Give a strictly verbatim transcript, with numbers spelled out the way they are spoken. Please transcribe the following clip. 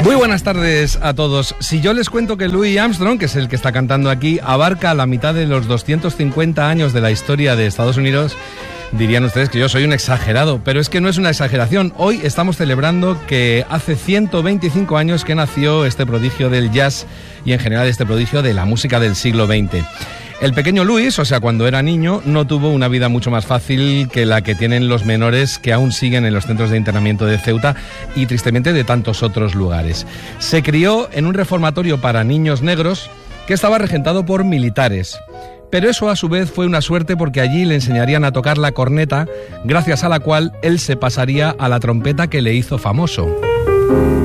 Muy buenas tardes a todos. Si yo les cuento que Louis Armstrong, que es el que está cantando aquí, abarca la mitad de los doscientos cincuenta años de la historia de Estados Unidos, dirían ustedes que yo soy un exagerado, pero es que no es una exageración. Hoy estamos celebrando que hace ciento veinticinco años que nació este prodigio del jazz y en general este prodigio de la música del siglo veinte. El pequeño Louis, o sea, cuando era niño, no tuvo una vida mucho más fácil que la que tienen los menores que aún siguen en los centros de internamiento de Ceuta y tristemente de tantos otros lugares. Se crió en un reformatorio para niños negros que estaba regentado por militares. Pero eso a su vez fue una suerte porque allí le enseñarían a tocar la corneta, gracias a la cual él se pasaría a la trompeta que le hizo famoso.